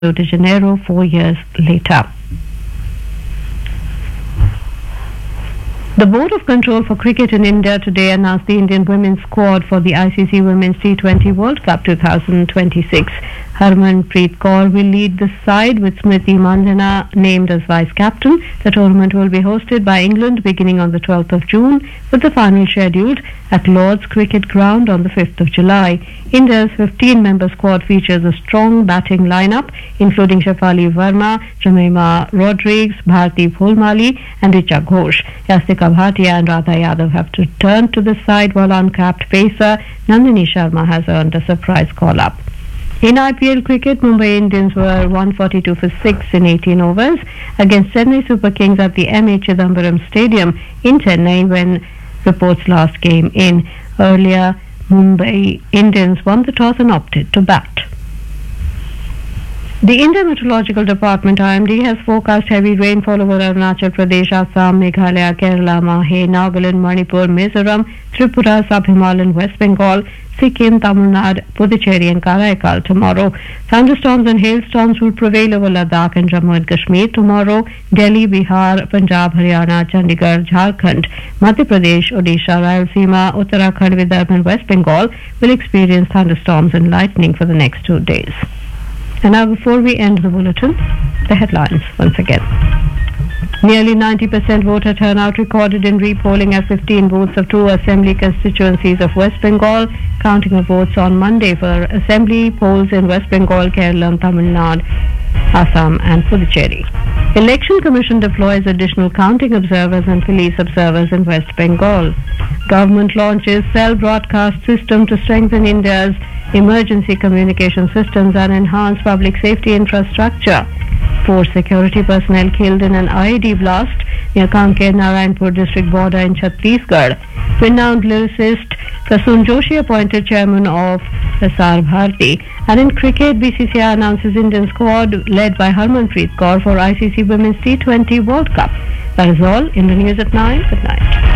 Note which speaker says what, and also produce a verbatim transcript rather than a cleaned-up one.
Speaker 1: Rio de Janeiro four years later. The Board of Control for Cricket in India today announced the Indian women's squad for the I C C Women's T twenty World Cup twenty twenty-six. Harmanpreet Kaur will lead the side with Smriti Mandhana named as vice-captain. The tournament will be hosted by England beginning on the twelfth of June, with the final scheduled at Lord's Cricket Ground on the fifth of July. India's fifteen-member squad features a strong batting lineup, including Shafali Verma, Jemima Rodrigues, Bharti Phulmali and Richa Ghosh. Yastika Bhatia and Radha Yadav have returned to the side, while uncapped pacer Nandini Sharma has earned a surprise call-up. In I P L cricket, Mumbai Indians were one forty-two for six in eighteen overs against Chennai Super Kings at the M A Chidambaram Stadium in Chennai when reports last came in. Earlier, Mumbai Indians won the toss and opted to bat. The Indian Meteorological Department I M D has forecast heavy rainfall over Arunachal Pradesh, Assam, Meghalaya, Kerala, Mahe, Nagaland, Manipur, Mizoram, Tripura, Sub-Himalayan, West Bengal, Sikkim, Tamil Nadu, Puducherry and Karaikal tomorrow. Thunderstorms and hailstorms will prevail over Ladakh and Jammu and Kashmir tomorrow. Delhi, Bihar, Punjab, Haryana, Chandigarh, Jharkhand, Madhya Pradesh, Odisha, Rayalaseema, Uttarakhand, Vidarbha and West Bengal will experience thunderstorms and lightning for the next two days. And now, before we end the bulletin, the headlines once again. Nearly ninety percent voter turnout recorded in repolling at fifteen booths of two assembly constituencies of West Bengal. Counting of votes on Monday for assembly polls in West Bengal, Kerala, Tamil Nadu, Assam and Puducherry. Election Commission deploys additional counting observers and police observers in West Bengal. Government launches cell broadcast system to strengthen India's emergency communication systems and enhance public safety infrastructure. Four security personnel killed in an I E D blast near Kanker Narayanpur district border in Chhattisgarh. Renowned lyricist Prasun Joshi appointed chairman of Prasar Bharati. And in cricket, B C C I announces Indian squad led by Harmanpreet Kaur for I C C Women's T twenty World Cup. That is all in the news at nine. Good night.